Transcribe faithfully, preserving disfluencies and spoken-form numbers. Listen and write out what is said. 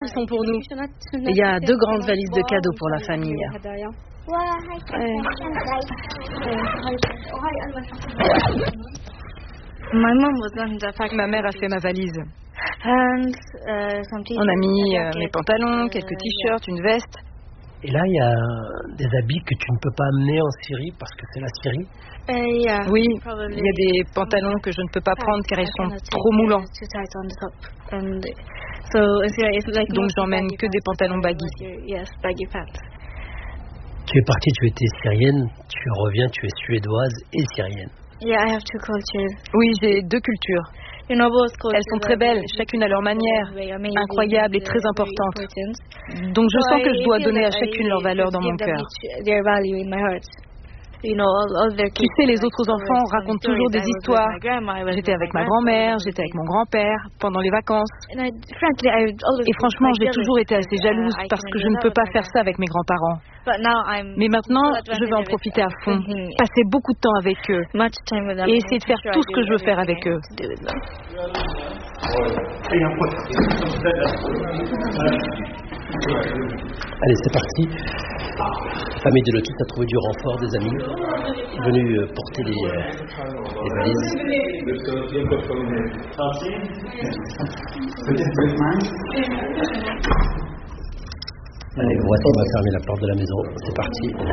ils sont pour nous. Il y a deux grandes valises de cadeaux pour la famille. Ouais. Ma mère a fait ma valise. On a mis euh, mes pantalons, quelques t-shirts, une veste. Et là, il y a des habits que tu ne peux pas amener en Syrie parce que c'est la Syrie. Oui, il y a des pantalons que je ne peux pas prendre car ils sont trop moulants. Donc j'emmène que des pantalons baggy. Tu es partie, tu étais syrienne, tu reviens, tu es suédoise et syrienne. Oui, j'ai deux cultures. Elles sont très belles, chacune à leur manière, incroyables et très importantes. Donc je sens que je dois donner à chacune leur valeur dans mon cœur. Tu sais, les autres enfants racontent toujours des histoires. J'étais avec ma grand-mère, j'étais avec mon grand-père pendant les vacances. Et franchement, j'ai toujours été assez jalouse parce que je ne peux pas faire ça avec mes grands-parents. Mais maintenant, je vais en profiter à fond, passer beaucoup de temps avec eux et essayer de faire tout ce que je veux faire avec eux. Allez, c'est parti. La famille de Lotus a trouvé du renfort, des amis venus porter les, les valises. Allez, voici, on va fermer la porte de la maison. C'est parti.